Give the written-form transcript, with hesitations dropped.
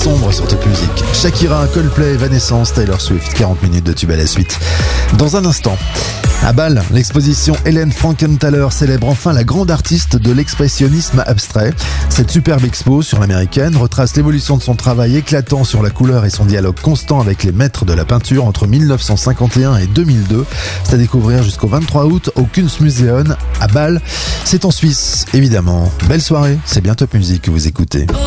sombre sur Top Music. Shakira, Coldplay, Evanescence, Taylor Swift, 40 minutes de tube à la suite. Dans un instant, à Bâle, l'exposition Hélène Frankenthaler célèbre enfin la grande artiste de l'expressionnisme abstrait. Cette superbe expo sur l'américaine retrace l'évolution de son travail éclatant sur la couleur et son dialogue constant avec les maîtres de la peinture entre 1951 et 2002. C'est à découvrir jusqu'au 23 août au Kunstmuseum à Bâle. C'est en Suisse, évidemment. Belle soirée, c'est bien Top Music que vous écoutez.